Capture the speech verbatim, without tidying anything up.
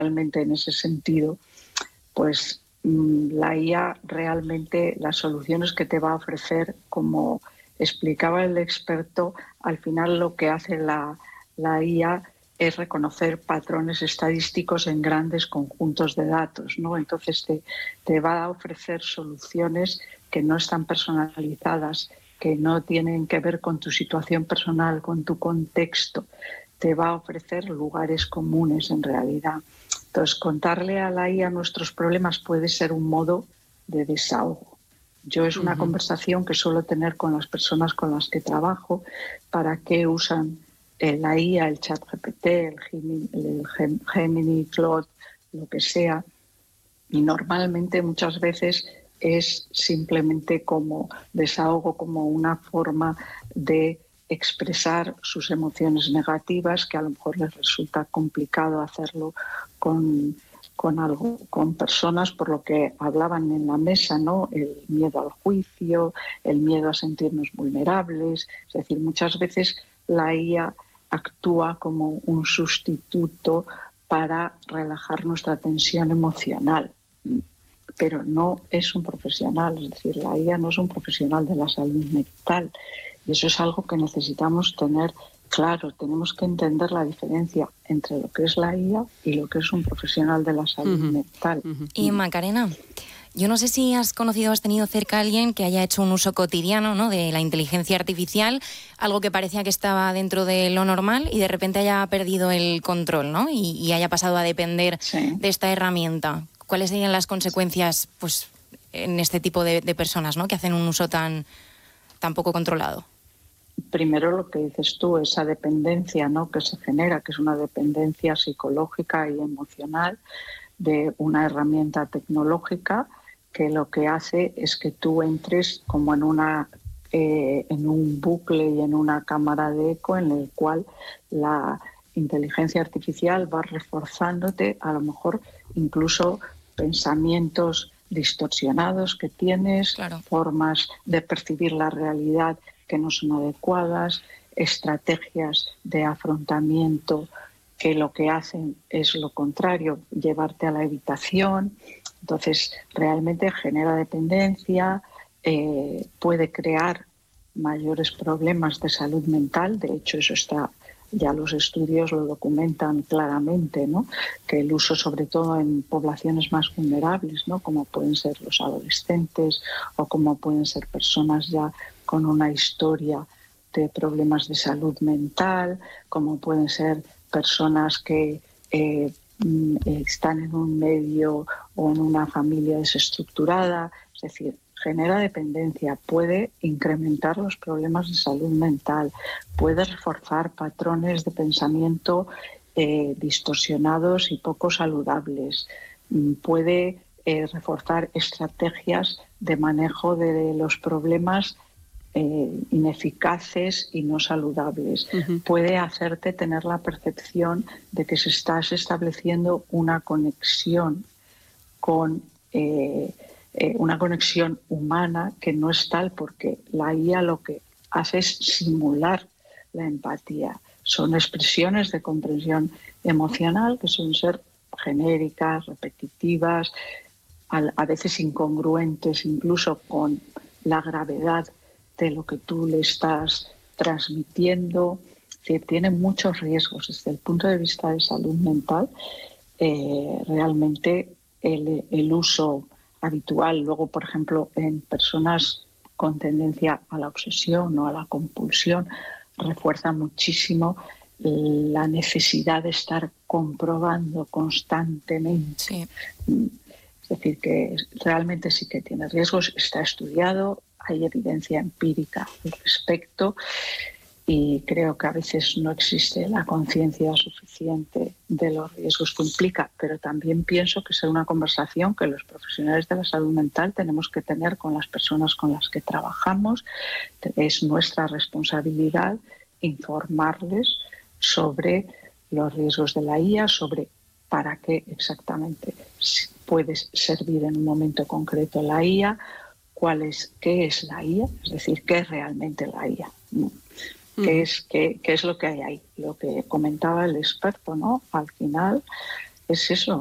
realmente en ese sentido, pues la I A realmente, las soluciones que te va a ofrecer, como explicaba el experto, al final lo que hace la, la I A es reconocer patrones estadísticos en grandes conjuntos de datos, ¿no? Entonces te, te va a ofrecer soluciones que no están personalizadas, que no tienen que ver con tu situación personal, con tu contexto. Te va a ofrecer lugares comunes en realidad. Entonces, contarle a la I A nuestros problemas puede ser un modo de desahogo. Yo es una uh-huh. conversación que suelo tener con las personas con las que trabajo, para qué usan eh, la I A, el ChatGPT, el Gemini, el Gemini, Claude, lo que sea. Y normalmente muchas veces es simplemente como desahogo, como una forma de expresar sus emociones negativas, que a lo mejor les resulta complicado hacerlo con, con, algo, con personas, por lo que hablaban en la mesa, ¿no? El miedo al juicio, el miedo a sentirnos vulnerables. Es decir, muchas veces la I A actúa como un sustituto para relajar nuestra tensión emocional, pero no es un profesional. Es decir, la I A no es un profesional de la salud mental. Y eso es algo que necesitamos tener claro. Tenemos que entender la diferencia entre lo que es la I A y lo que es un profesional de la salud uh-huh. mental. Uh-huh. Y Macarena, yo no sé si has conocido, has tenido cerca a alguien que haya hecho un uso cotidiano, ¿no?, de la inteligencia artificial, algo que parecía que estaba dentro de lo normal y de repente haya perdido el control, ¿no?, y, y haya pasado a depender sí. de esta herramienta. ¿Cuáles serían las consecuencias, pues, en este tipo de, de personas, ¿no?, que hacen un uso tan, tan poco controlado? Primero lo que dices tú, esa dependencia, ¿no?, que se genera, que es una dependencia psicológica y emocional de una herramienta tecnológica, que lo que hace es que tú entres como en una eh, en un bucle y en una cámara de eco en el cual la inteligencia artificial va reforzándote a lo mejor incluso pensamientos distorsionados que tienes, claro. formas de percibir la realidad que no son adecuadas, estrategias de afrontamiento que lo que hacen es lo contrario, llevarte a la evitación. Entonces, realmente genera dependencia, eh, puede crear mayores problemas de salud mental. De hecho, eso está, ya los estudios lo documentan claramente, ¿no?, que el uso, sobre todo en poblaciones más vulnerables, ¿no?, como pueden ser los adolescentes o como pueden ser personas ya con una historia de problemas de salud mental, como pueden ser personas que eh, están en un medio o en una familia desestructurada. Es decir, genera dependencia, puede incrementar los problemas de salud mental, puede reforzar patrones de pensamiento eh, distorsionados y poco saludables, puede eh, reforzar estrategias de manejo de los problemas Eh, ineficaces y no saludables. Uh-huh. Puede hacerte tener la percepción de que se estás estableciendo una conexión con eh, eh, una conexión humana que no es tal, porque la I A lo que hace es simular la empatía. Son expresiones de comprensión emocional que suelen ser genéricas, repetitivas, a, a veces incongruentes incluso con la gravedad de lo que tú le estás transmitiendo. Es decir, tiene muchos riesgos desde el punto de vista de salud mental. Eh, realmente el, el uso habitual, luego, por ejemplo, en personas con tendencia a la obsesión o a la compulsión, refuerza muchísimo la necesidad de estar comprobando constantemente. Sí. Es decir, que realmente sí que tiene riesgos, está estudiado, hay evidencia empírica al respecto y creo que a veces no existe la conciencia suficiente de los riesgos que implica, pero también pienso que es una conversación que los profesionales de la salud mental tenemos que tener con las personas con las que trabajamos. Es nuestra responsabilidad informarles sobre los riesgos de la I A, sobre para qué exactamente puede servir en un momento concreto la I A, cuál es, qué es la I A, es decir, qué es realmente la I A, ¿no? Mm. ¿Qué es, qué, qué es lo que hay ahí? Lo que comentaba el experto, ¿no? Al final es eso,